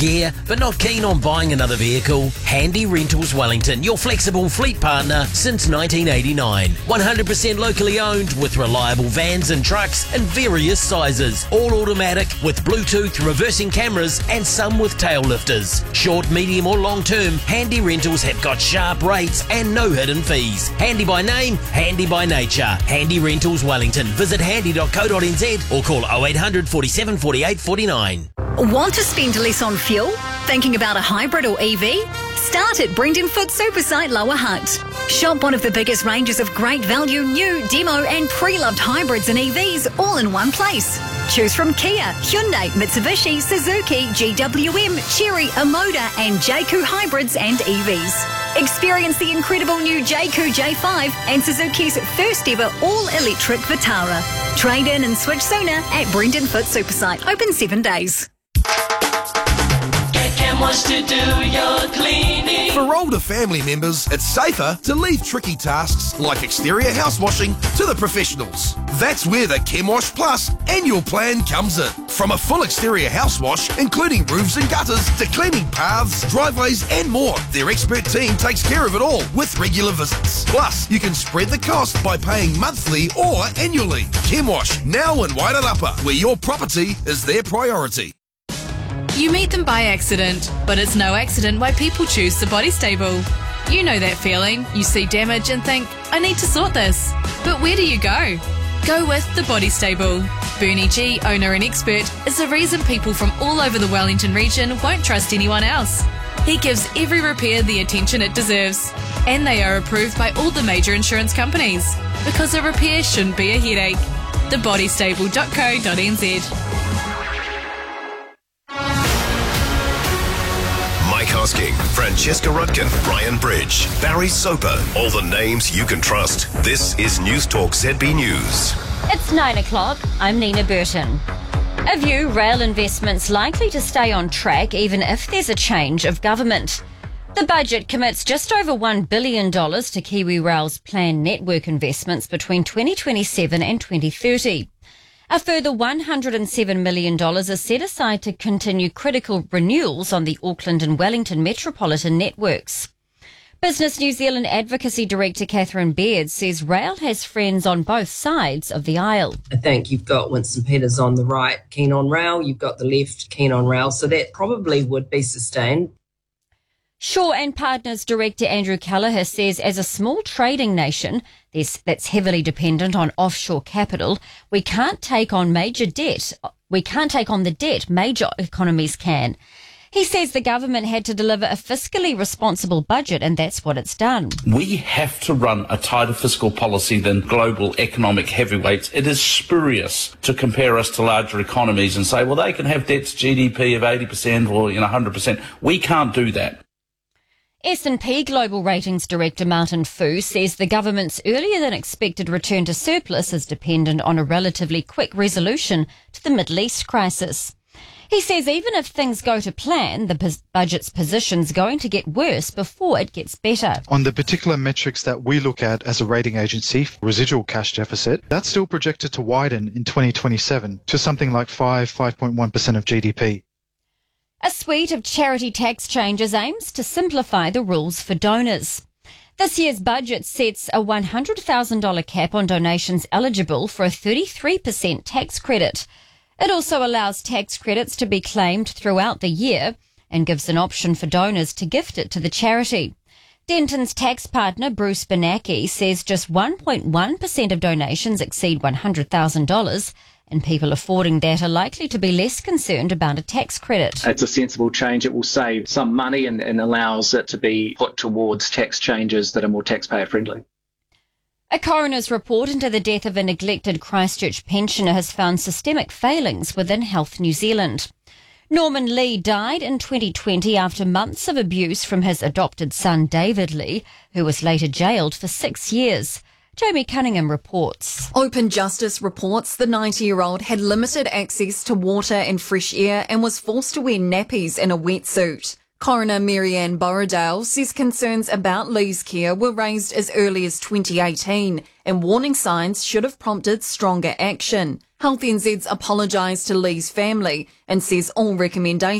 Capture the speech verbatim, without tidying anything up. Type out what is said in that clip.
Yeah, but not keen on buying another vehicle? Handy Rentals Wellington, your flexible fleet partner since nineteen eighty-nine. one hundred percent locally owned with reliable vans and trucks in various sizes. All automatic with Bluetooth reversing cameras and some with tail lifters. Short, medium or long term, Handy Rentals have got sharp rates and no hidden fees. Handy by name, handy by nature. Handy Rentals Wellington. Visit handy dot co dot n z or call oh eight hundred, forty-seven, forty-eight, forty-nine. Want to spend less on fuel? Thinking about a hybrid or E V? Start at Brendan Foot Supersite Lower Hutt. Shop one of the biggest ranges of great value, new, demo and pre-loved hybrids and E Vs all in one place. Choose from Kia, Hyundai, Mitsubishi, Suzuki, G W M, Chery, Omoda and J Q hybrids and E Vs. Experience the incredible new J Q J five and Suzuki's first ever all-electric Vitara. Trade in and switch sooner at Brendan Foot Supersite. Open seven days. Wants to do your cleaning. For older family members, it's safer to leave tricky tasks like exterior house washing to the professionals. That's where the ChemWash Plus annual plan comes in. From a full exterior house wash, including roofs and gutters, to cleaning paths, driveways and more, their expert team takes care of it all with regular visits. Plus, you can spread the cost by paying monthly or annually. ChemWash, now in Wairarapa, where your property is their priority. You meet them by accident, but it's no accident why people choose the Body Stable. You know that feeling. You see damage and think, I need to sort this. But where do you go? Go with the Body Stable. Bernie G, owner and expert, is the reason people from all over the Wellington region won't trust anyone else. He gives every repair the attention it deserves. And they are approved by all the major insurance companies. Because a repair shouldn't be a headache. the body stable dot co dot n z. Mike Hosking, Francesca Rudkin, Ryan Bridge, Barry Soper, all the names you can trust. This is News Talk Z B News. It's nine o'clock. I'm Nina Burton. A view, rail investments likely to stay on track even if there's a change of government. The budget commits just over one billion dollars to KiwiRail's planned network investments between twenty twenty-seven and twenty thirty. A further one hundred seven million dollars is set aside to continue critical renewals on the Auckland and Wellington metropolitan networks. Business New Zealand Advocacy Director Catherine Baird says rail has friends on both sides of the aisle. I think you've got Winston Peters on the right, keen on rail, you've got the left, keen on rail, so that probably would be sustained. Shaw and Partners Director Andrew Callagher says as a small trading nation that's heavily dependent on offshore capital, we can't take on major debt. We can't take on the debt major economies can. He says the government had to deliver a fiscally responsible budget, and that's what it's done. We have to run a tighter fiscal policy than global economic heavyweights. It is spurious to compare us to larger economies and say, well, they can have debt to G D P of eighty percent or you know one hundred percent. We can't do that. S and P Global Ratings Director Martin Fu says the government's earlier than expected return to surplus is dependent on a relatively quick resolution to the Middle East crisis. He says even if things go to plan, the pos- budget's position's going to get worse before it gets better. On the particular metrics that we look at as a rating agency, residual cash deficit, that's still projected to widen in twenty twenty-seven to something like five, five point one percent of G D P. A suite of charity tax changes aims to simplify the rules for donors. This year's budget sets a one hundred thousand dollars cap on donations eligible for a thirty-three percent tax credit. It also allows tax credits to be claimed throughout the year and gives an option for donors to gift it to the charity. Denton's tax partner, Bruce Benacki, says just one point one percent of donations exceed one hundred thousand dollars, and people affording that are likely to be less concerned about a tax credit. It's a sensible change. It will save some money and, and allows it to be put towards tax changes that are more taxpayer friendly. A coroner's report into the death of a neglected Christchurch pensioner has found systemic failings within Health New Zealand. Norman Lee died in twenty twenty after months of abuse from his adopted son David Lee, who was later jailed for six years. Jamie Cunningham reports. Open Justice reports the ninety-year-old had limited access to water and fresh air and was forced to wear nappies in a wetsuit. Coroner Marianne Borrowdale says concerns about Lee's care were raised as early as twenty eighteen and warning signs should have prompted stronger action. Health N Z's apologised to Lee's family and says all recommendations